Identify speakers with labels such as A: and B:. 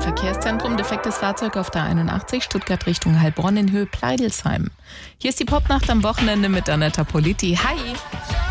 A: Verkehrszentrum. Defektes Fahrzeug auf der 81 Stuttgart Richtung Heilbronn in Höhe Pleidelsheim. Hier ist die Popnacht am Wochenende mit Anetta Politi. Hi!